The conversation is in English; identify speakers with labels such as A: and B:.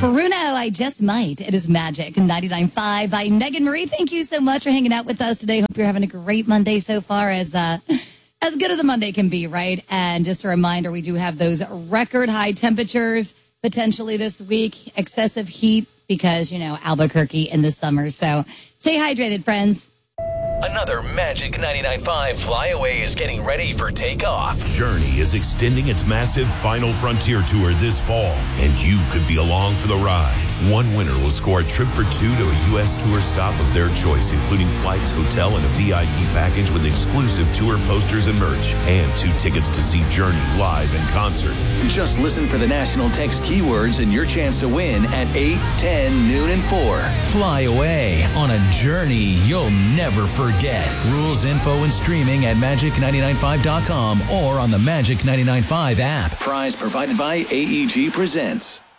A: Bruno, I Just Might. It is Magic 99.5 by Megan Marie. Thank you so much for hanging out with us today. Hope you're having a great Monday so far, as good as a Monday can be, right? And just a reminder, we do have those record high temperatures potentially this week, excessive heat because, Albuquerque in the summer. So stay hydrated, friends.
B: Another Magic 99.5 flyaway is getting ready for takeoff.
C: Journey is extending its massive Final Frontier tour this fall, and you could be along for the ride. One winner will score a trip for two to a U.S. tour stop of their choice, including flights, hotel, and a VIP package with exclusive tour posters and merch, and 2 tickets to see Journey live in concert.
B: Just listen for the national text keywords and your chance to win at 8, 10, noon, and 4.
D: Fly away on a journey you'll never forget. Rules, info, and streaming at Magic995.com or on the Magic 99.5 app.
B: Prize provided by AEG Presents.